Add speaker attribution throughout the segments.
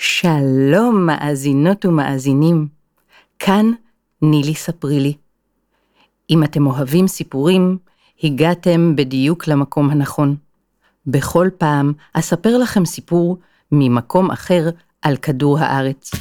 Speaker 1: שלום מאזינות ומאזינים, כאן נילי ספרי לי. אם אתם אוהבים סיפורים, הגעתם בדיוק למקום הנכון. בכל פעם אספר לכם סיפור ממקום אחר על כדור הארץ.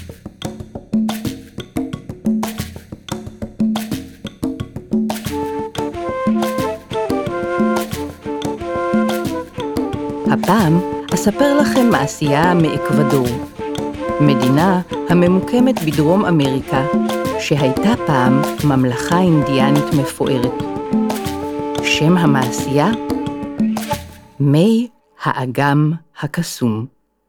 Speaker 1: הפעם אספר לכם מעשייה מאקוודור, מדינה הממוקמת בדרום אמריקה, שהייתה פעם ממלכה אינדיאנית מפוארת. שם המעשייה? מי האגם הקסום.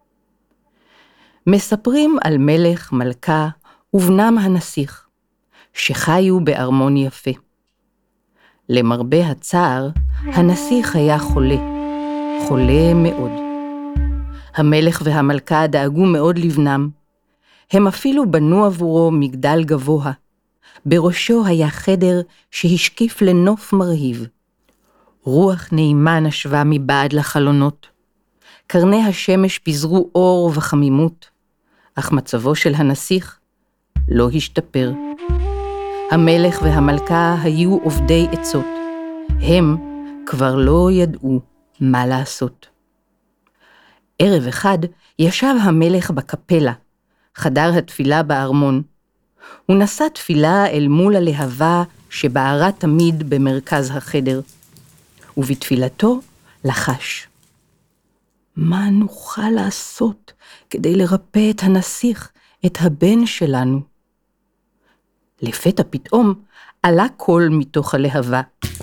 Speaker 1: מספרים על מלך, מלכה ובנם הנסיך, שחיו בארמון יפה. למרבה הצער, הנסיך היה חולה מאוד. המלך והמלכה דאגו מאוד לבנם. הם אפילו בנו עבורו מגדל גבוה. בראשו היה חדר שהשקיף לנוף מרהיב. רוח נעימה נשבה מבעד לחלונות. קרני השמש פיזרו אור וחמימות, אך מצבו של הנסיך לא השתפר. המלך והמלכה היו עובדי עצות. הם כבר לא ידעו מה לעשות. ערב אחד ישב המלך בקפלה, חדר התפילה בארמון. הוא נשא תפילה אל מול הלהבה שבערה תמיד במרכז החדר, ובתפילתו לחש. מה נוכל לעשות כדי לרפא את הנסיך, את הבן שלנו? לפתע פתאום עלה קול מתוך הלהבה.